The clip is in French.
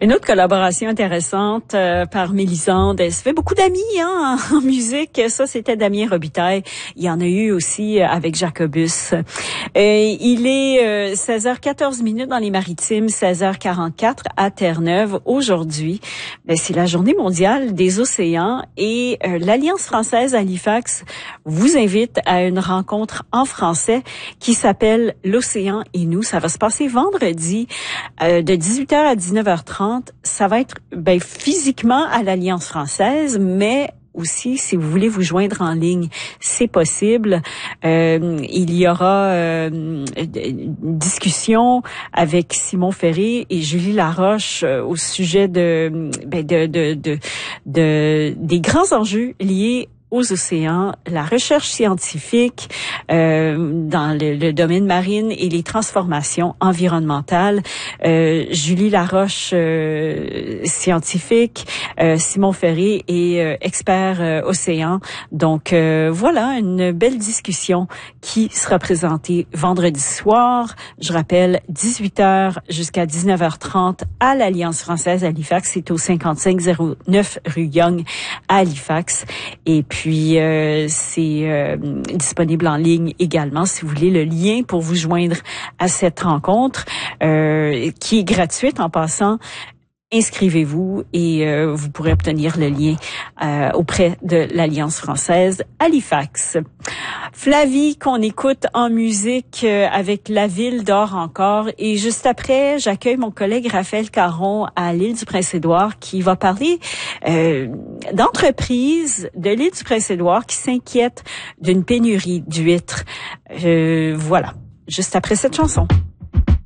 Une autre collaboration intéressante par Mélisande. Elle se fait beaucoup d'amis en musique. Ça, c'était Damien Robitaille. Il y en a eu aussi avec Jacobus. Il est 16h14 dans les Maritimes, 16h44 à Terre-Neuve. Aujourd'hui, c'est la Journée mondiale des océans et l'Alliance française Halifax vous invite à une rencontre en français qui s'appelle L'Océan et nous. Ça va se passer vendredi de 18h à 19h30. Ça va être physiquement à l'Alliance française, mais aussi, si vous voulez vous joindre en ligne, c'est possible. Il y aura une discussion avec Simon Ferré et Julie Laroche au sujet des grands enjeux liés aux océans, la recherche scientifique dans le domaine marine et les transformations environnementales. Julie Laroche, scientifique, Simon Ferré est expert océan. Donc voilà, une belle discussion qui sera présentée vendredi soir. Je rappelle, 18h jusqu'à 19h30 à l'Alliance française Halifax. C'est au 5509 rue Young à Halifax. Et puis, c'est disponible en ligne également si vous voulez le lien pour vous joindre à cette rencontre qui est gratuite en passant. Inscrivez-vous et vous pourrez obtenir le lien auprès de l'Alliance française Halifax. Flavie, qu'on écoute en musique avec La Ville dort encore. Et juste après, j'accueille mon collègue Raphaël Caron à l'île du Prince-Édouard qui va parler d'entreprises de l'île du Prince-Édouard qui s'inquiètent d'une pénurie d'huîtres. Voilà, juste après cette chanson.